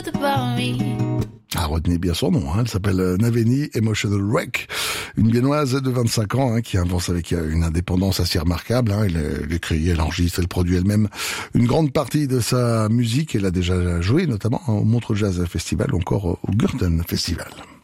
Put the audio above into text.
Ah, retenez bien son nom, elle s'appelle Naveni Emotional Wreck, une Viennoise de 25 ans qui avance avec une indépendance assez remarquable. Elle écrit, elle enregistre, elle produit elle-même une grande partie de sa musique. Elle a déjà joué notamment au Montreux Jazz Festival ou encore au Gurten Festival.